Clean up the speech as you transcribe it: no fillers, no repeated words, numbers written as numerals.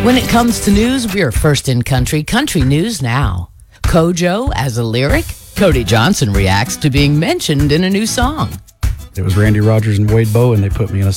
When it comes to news, we are first in country. Country news now. Kojo as a lyric. Cody Johnson reacts to being mentioned in a new song. It was Randy Rogers and Wade Bowe, and they put me in a